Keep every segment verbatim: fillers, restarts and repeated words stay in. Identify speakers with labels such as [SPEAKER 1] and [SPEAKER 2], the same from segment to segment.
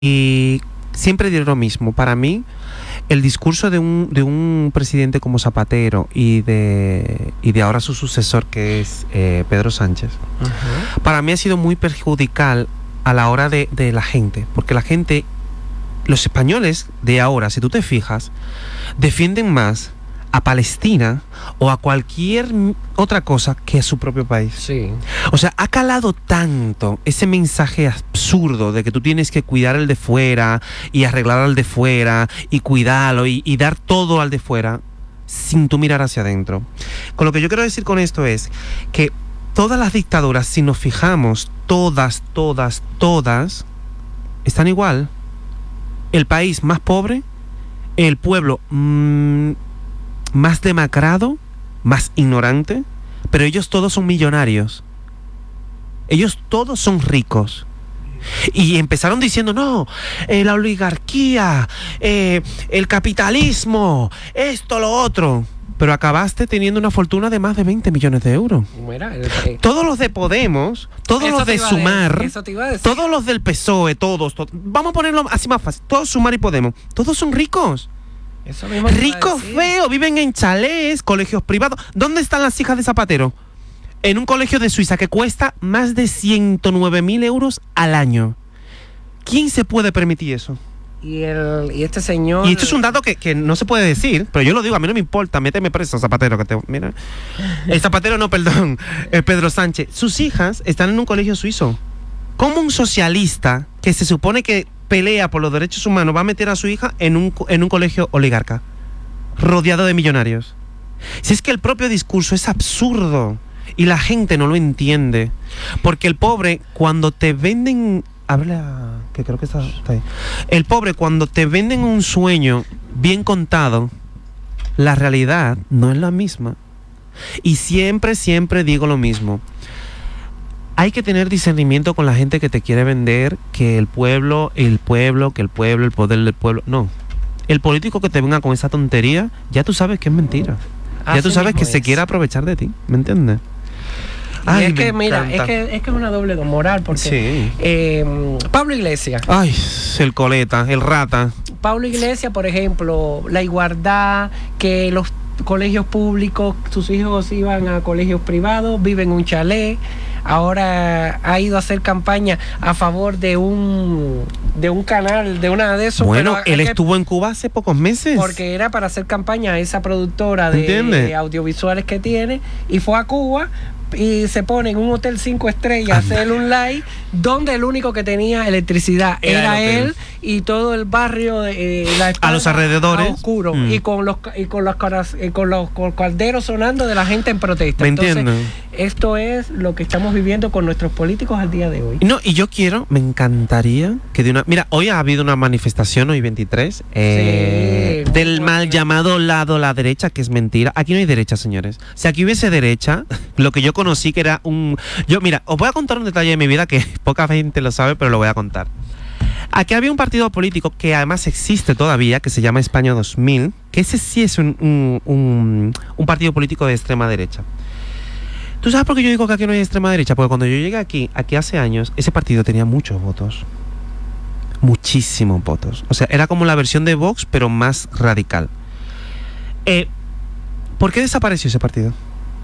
[SPEAKER 1] Y siempre diré lo mismo. Para mí, el discurso de un, de un presidente como Zapatero y de, y de ahora su sucesor, que es eh, Pedro Sánchez, uh-huh. para mí ha sido muy perjudicial a la hora de, de la gente. Porque la gente, los españoles de ahora, si tú te fijas, defienden más a Palestina o a cualquier otra cosa que a su propio país.
[SPEAKER 2] Sí.
[SPEAKER 1] O sea, ha calado tanto ese mensaje absurdo de que tú tienes que cuidar al de fuera y arreglar al de fuera y cuidarlo y, y dar todo al de fuera sin tú mirar hacia adentro. Con lo que yo quiero decir con esto es que todas las dictaduras, si nos fijamos, todas, todas, todas están igual. El país más pobre, el pueblo mmm, más demacrado, más ignorante, pero ellos todos son millonarios. Ellos todos son ricos. Y empezaron diciendo, no, eh, la oligarquía, eh, el capitalismo, esto, lo otro. Pero acabaste teniendo una fortuna de más de veinte millones de euros.
[SPEAKER 2] Mira, el, eh,
[SPEAKER 1] todos los de Podemos, todos los de Sumar, de, todos los del P S O E, todos, todos, vamos a ponerlo así más fácil, todos Sumar y Podemos, todos son ricos.
[SPEAKER 2] Eso mismo
[SPEAKER 1] ricos feos, viven en chalés, colegios privados. ¿Dónde están las hijas de Zapatero? En un colegio de Suiza que cuesta más de ciento nueve mil euros al año. ¿Quién se puede permitir eso?
[SPEAKER 2] Y, el, y este señor...
[SPEAKER 1] Y esto es un dato que, que no se puede decir, pero yo lo digo, a mí no me importa, méteme preso, Zapatero, que te... Mira. El Zapatero no, perdón, el Pedro Sánchez. Sus hijas están en un colegio suizo. ¿Cómo un socialista que se supone que pelea por los derechos humanos va a meter a su hija en un, en un colegio oligarca, rodeado de millonarios? Si es que el propio discurso es absurdo y la gente no lo entiende, porque el pobre cuando te venden, habla, que creo que está, está ahí, el pobre cuando te venden un sueño bien contado, la realidad no es la misma. Y siempre, siempre digo lo mismo. Hay que tener discernimiento con la gente que te quiere vender que el pueblo, el pueblo, que el pueblo, el poder del pueblo. No. El político que te venga con esa tontería, ya tú sabes que es mentira. Así ya tú sabes que es. Se quiere aprovechar de ti. ¿Me entiendes?
[SPEAKER 2] Ay, es que, mira, es que, es que es una doble moral. Porque
[SPEAKER 1] sí.
[SPEAKER 2] eh, Pablo Iglesias.
[SPEAKER 1] Ay, el coleta, el rata.
[SPEAKER 2] Pablo Iglesias, por ejemplo, la igualdad, que los colegios públicos, sus hijos iban a colegios privados, viven en un chalet. Ahora ha ido a hacer campaña a favor de un de un canal, de una de esos.
[SPEAKER 1] Bueno, él que, estuvo en Cuba hace pocos meses.
[SPEAKER 2] Porque era para hacer campaña a esa productora de, de audiovisuales que tiene, y fue a Cuba y se pone en un hotel cinco estrellas a hacer un live donde el único que tenía electricidad era, era él y todo el barrio de, eh, la
[SPEAKER 1] a los alrededores
[SPEAKER 2] a oscuro mm. y con los y con los y con los con calderos sonando de la gente en protesta.
[SPEAKER 1] ¿Me
[SPEAKER 2] Entonces,
[SPEAKER 1] entiendo?
[SPEAKER 2] Esto es lo que estamos viviendo con nuestros políticos al día de hoy.
[SPEAKER 1] No, y yo quiero, me encantaría que de una... Mira, hoy ha habido una manifestación, hoy veintitrés, eh, sí, del mal bien. llamado lado la derecha, que es mentira. Aquí no hay derecha, señores. Si aquí hubiese derecha, lo que yo conocí que era un... Yo, mira, os voy a contar un detalle de mi vida que poca gente lo sabe, pero lo voy a contar. Aquí había un partido político que además existe todavía, que se llama España dos mil, que ese sí es un, un, un, un partido político de extrema derecha. ¿Tú sabes por qué yo digo que aquí no hay extrema derecha? Porque cuando yo llegué aquí, aquí hace años, ese partido tenía muchos votos. Muchísimos votos. O sea, era como la versión de Vox, pero más radical. Eh, ¿Por qué desapareció ese partido?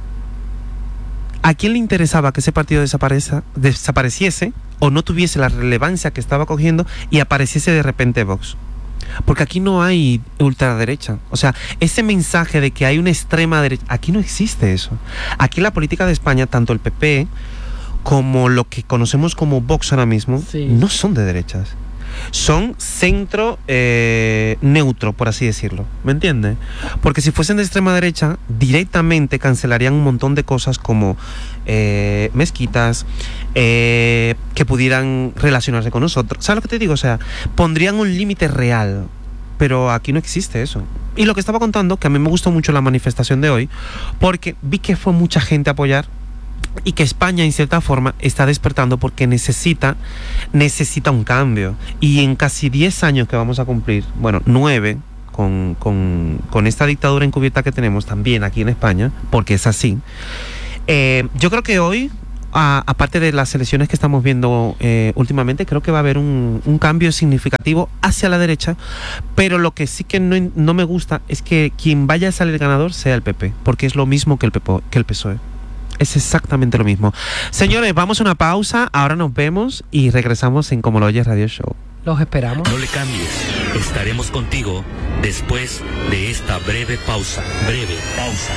[SPEAKER 1] ¿A quién le interesaba que ese partido desapareciese o no tuviese la relevancia que estaba cogiendo y apareciese de repente Vox? Porque aquí no hay ultraderecha. O sea, ese mensaje de que hay una extrema derecha, aquí no existe eso. Aquí la política de España, tanto el P P como lo que conocemos como Vox ahora mismo, sí. no son de derechas. Son centro eh, neutro, por así decirlo. ¿Me entiendes? Porque si fuesen de extrema derecha, directamente cancelarían un montón de cosas como eh, mezquitas, eh, que pudieran relacionarse con nosotros. ¿Sabes lo que te digo? O sea, pondrían un límite real. Pero aquí no existe eso. Y lo que estaba contando, que a mí me gustó mucho la manifestación de hoy, porque vi que fue mucha gente a apoyar y que España en cierta forma está despertando porque necesita necesita un cambio. Y en casi diez años que vamos a cumplir, bueno, nueve, con, con, con esta dictadura encubierta que tenemos también aquí en España, porque es así, eh, yo creo que hoy a, aparte de las elecciones que estamos viendo eh, últimamente, creo que va a haber un, un cambio significativo hacia la derecha, pero lo que sí que no, no me gusta es que quien vaya a salir ganador sea el P P, porque es lo mismo que el, P P, que el P S O E. Es exactamente lo mismo. Señores, vamos a una pausa, ahora nos vemos y regresamos en Como lo Oyes Radio Show.
[SPEAKER 2] Los esperamos.
[SPEAKER 3] No le cambies, estaremos contigo después de esta breve pausa. Breve pausa.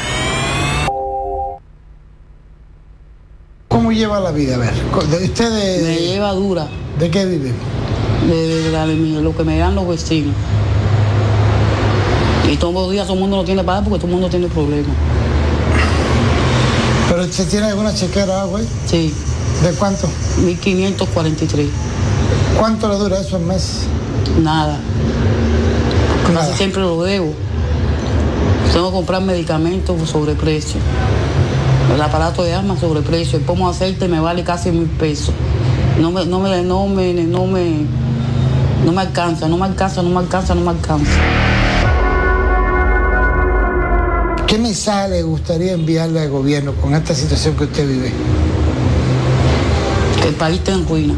[SPEAKER 4] ¿Cómo lleva la vida? A ver, de usted de,
[SPEAKER 5] Me lleva dura.
[SPEAKER 4] ¿De qué vive?
[SPEAKER 5] De, de, de, de lo que me dan los vecinos. Y todos los días todo el mundo no tiene para porque todo el mundo tiene problemas.
[SPEAKER 4] ¿Pero usted tiene alguna chequera o algo ahí?
[SPEAKER 5] Sí.
[SPEAKER 4] ¿De cuánto?
[SPEAKER 5] mil quinientos cuarenta y tres.
[SPEAKER 4] ¿Cuánto le dura eso al mes?
[SPEAKER 5] Nada.
[SPEAKER 4] Nada.
[SPEAKER 5] Casi siempre lo debo. Tengo que comprar medicamentos por sobreprecio. El aparato de asma sobreprecio. El pomo de aceite me vale casi mil pesos. No me, no me, no me, no me, no me alcanza, no me alcanza, no me alcanza, no me alcanza.
[SPEAKER 4] ¿Qué mensaje le gustaría enviarle al gobierno con esta situación que usted vive?
[SPEAKER 5] Que el país está en ruina.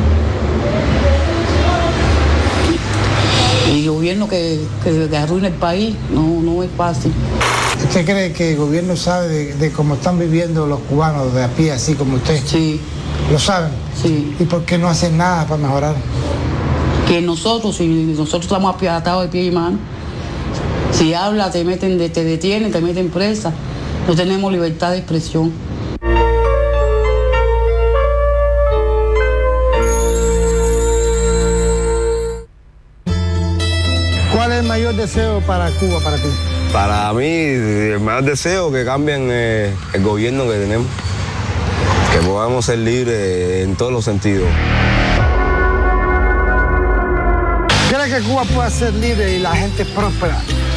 [SPEAKER 5] Y el gobierno que, que, que arruina el país no, no es fácil.
[SPEAKER 4] ¿Usted cree que el gobierno sabe de, de cómo están viviendo los cubanos de a pie, así como usted?
[SPEAKER 5] Sí.
[SPEAKER 4] ¿Lo saben?
[SPEAKER 5] Sí.
[SPEAKER 4] ¿Y por qué no hacen nada para mejorar?
[SPEAKER 5] Que nosotros, si nosotros estamos atados de pie y mano, si hablas te meten, te detienen, te meten presa. No tenemos libertad de expresión.
[SPEAKER 4] ¿Cuál es el mayor deseo para Cuba, para ti?
[SPEAKER 6] Para mí, el mayor deseo que cambien eh, el gobierno que tenemos, que podamos ser libres en todos los sentidos.
[SPEAKER 4] ¿Cree que Cuba pueda ser libre y la gente próspera